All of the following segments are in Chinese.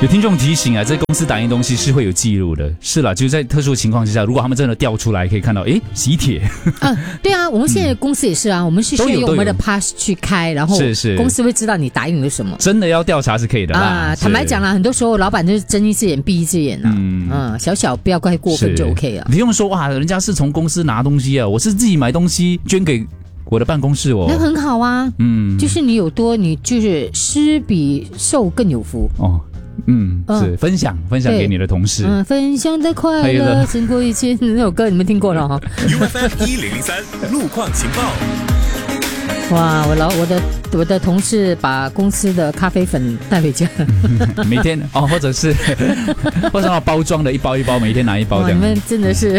有听众提醒啊，在公司打印东西是会有记录的。是啦，就是在特殊情况之下，如果他们真的调出来，可以看到，喜帖。 对啊，我们现在公司也是啊，我们是需要用我们的 pass 去开，然后公司会知道你打印了什么。 真的要调查是可以的啦。 坦白讲啦，很多时候老板就是睁一只眼闭一只眼啊。小不要太过分就 OK 了。 不用说哇，人家是从公司拿东西啊，我是自己买东西捐给我的办公室哦。 那很好啊，就是你有多，你就是施比受更有福哦。 是分享给你的同事。 分享的快乐胜过一切。那首歌你们听过了哈 ？UFM 1003路况情报。 哇，我的同事把公司的咖啡粉带回家， 每天或者是包装的一包一包，每天拿一包这样。 你们真的是。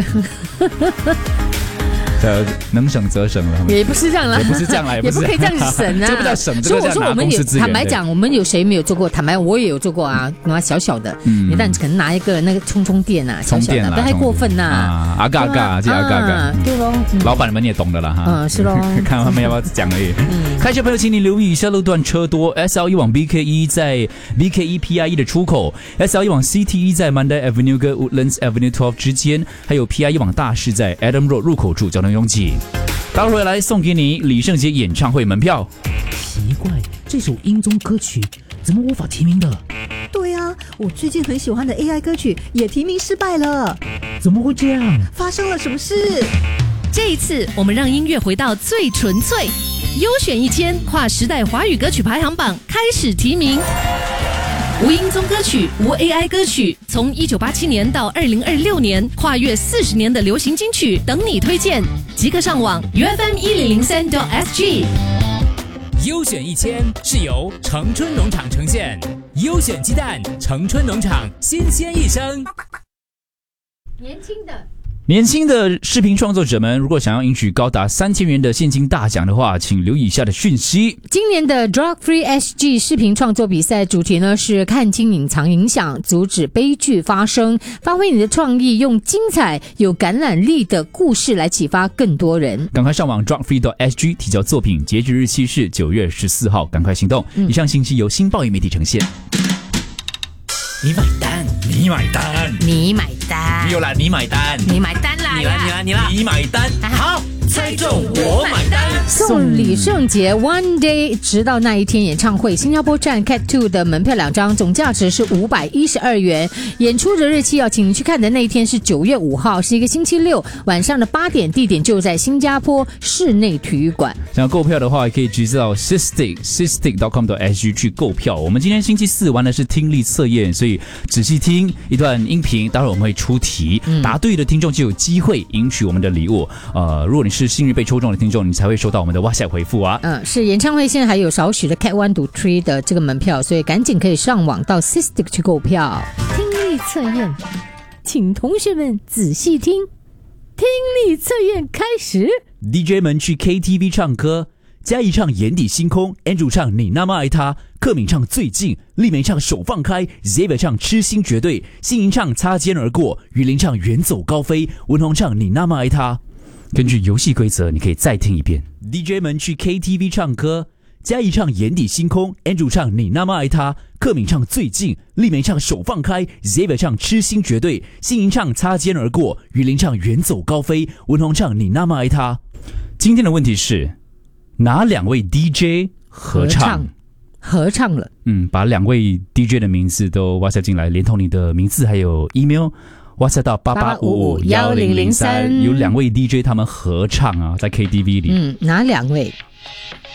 能省则省了， 也不是这样啦， 也不是这样啦， 也不可以这样省啊， 这不叫省，这个叫拿公司资源。 坦白讲，我们有谁没有做过？坦白我也有做过啊，拿小小的，但可能拿一个那个充电啊，小小的，不太过分呐。 阿嘎嘎，这阿嘎嘎， 对喽。 老板们你也懂的啦哈。 是喽。 看他们要不要讲而已。开车朋友，请你留意以下路段车多 ：SL1 往 BK1 在 BK1 PI1 的出口 ，SL1 往 CT1 在 Mandai Avenue 跟 Woodlands Avenue 12之间，还有 PI1 往大市在 Adam Road 入口处交通拥挤。待会回来送给你李圣杰演唱会门票。 奇怪，这首英宗歌曲怎么无法提名的？ 对啊，我最近很喜欢的 AI 歌曲也提名失败了。 怎么会这样？ 发生了什么事？ 这一次我们让音乐回到最纯粹，优选1000跨时代华语歌曲排行榜开始提名。无音宗歌曲，无 AI 歌曲，从1987年到2026年，跨越40年的流行金曲等你推荐，即刻上网 UFM1003.SG。 优选1000是由城春农场呈现，优选鸡蛋，城春农场新鲜一生。 年轻的视频创作者们，如果想要赢取高达3000元的现金大奖的话，请留意以下的讯息。 今年的 Drug Free SG 视频创作比赛主题呢是看清隐藏影响，阻止悲剧发生，发挥你的创意，用精彩有感染力的故事来启发更多人。 赶快上网 drugfree.sg 提交作品，截止日期是9月14号，赶快行动。以上信息由新报业媒体呈现。 你买单，你买单， 你买单， 没有啦，你买单， 你买单啦， 你啦，你买单，好，猜中我买单。 送李圣杰 One Day 直到那一天演唱会新加坡站 Cat 2的门票2张，总价值是512元。演出的日期请你去看的那一天是9月5号，是一个星期六晚上的8点，地点就在新加坡室内体育馆。 想要购票的话，可以直接到 sistik.com.sg 去购票。我们今天星期4玩的是听力测验，所以仔细听一段音频，待会我们会出题，答对的听众就有机会赢取我们的礼物。如果你是幸运被抽中的听众，你才会收到我们的 WhatsApp 回复啊。 是演唱会现在还有少许的 Cat 1 to 3的这个门票，所以赶紧可以上网到 Sistik 去购票。听力测验，请同学们仔细听，听力测验开始。 DJ 们去 KTV 唱歌，嘉怡唱眼底星空， Andrew 唱你那么爱他，克敏唱最近，丽梅唱手放开， Xavier 唱痴心绝对，欣莹唱擦肩而过，于林唱远走高飞，文宏唱你那么爱他。根据游戏规则，你可以再听一遍。 DJ 们去 KTV 唱歌，嘉怡唱眼底星空， Andrew 唱你那么爱他，克敏唱最近，丽梅唱手放开， Xavier 唱痴心绝对，欣莹唱擦肩而过，于林唱远走高飞，文宏唱你那么爱他。今天的问题是哪2位 DJ 合唱了？把2位 DJ 的名字都 WhatsApp 进来，连同你的名字还有 email WhatsApp 到88551003，有2位 DJ 他们合唱啊，在 KTV 里。 哪2位？